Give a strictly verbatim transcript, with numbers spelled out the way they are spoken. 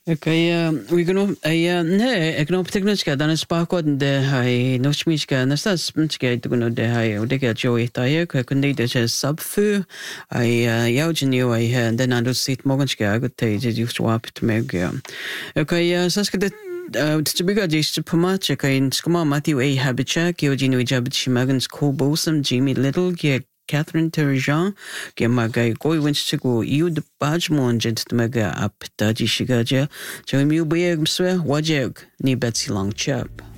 Kaya wigono ay ne ekno pteknochka danas pakod de hai nochmichka nastas mchka itugono de hai odeka joy taye ka kunde de subfu ai yaujinio ai den ando sit moganchka agote je you swap to meg. Kaya saska de Tsubiga Jish Pumachaka in Skuma Matthew A. Habichak, Yojino Jabachimagans Ko Bosam, Jimmy Little, Ge Catherine Terjan, Gemagai Goi Winchigo, Yud Bajmon Gentmaga up Daji Shigaja, Jomiu Beag Swe, Wajeg, Ni Betsy Long Chap.